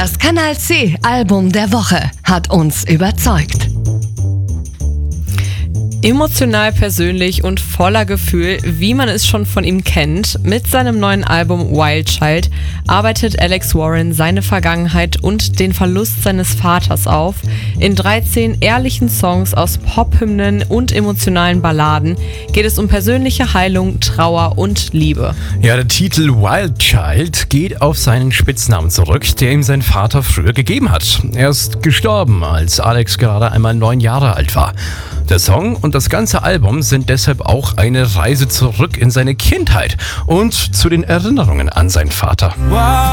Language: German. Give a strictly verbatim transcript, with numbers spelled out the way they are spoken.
Das Kanal C Album der Woche hat uns überzeugt. Emotional, persönlich und voller Gefühl, wie man es schon von ihm kennt, mit seinem neuen Album Wild Child arbeitet Alex Warren seine Vergangenheit und den Verlust seines Vaters auf. In dreizehn ehrlichen Songs aus Pop-Hymnen und emotionalen Balladen geht es um persönliche Heilung, Trauer und Liebe. Ja, der Titel Wild Child geht auf seinen Spitznamen zurück, der ihm sein Vater früher gegeben hat. Er ist gestorben, als Alex gerade einmal neun Jahre alt war. Der Song und das ganze Album sind deshalb auch eine Reise zurück in seine Kindheit und zu den Erinnerungen an seinen Vater.